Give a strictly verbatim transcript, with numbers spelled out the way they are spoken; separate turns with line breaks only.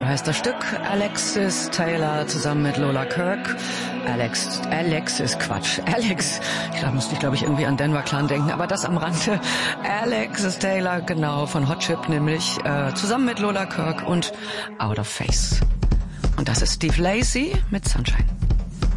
heißt das Stück. Alexis Taylor zusammen mit Lola Kirk. Alex, Alex ist Quatsch. Alex, ich glaube, musste ich glaube ich irgendwie an Denver Clan denken, aber das am Rande. Alexis Taylor, genau, von Hot Chip nämlich, äh, zusammen mit Lola Kirk und Out of Face. Und das ist Steve Lacy mit Sunshine.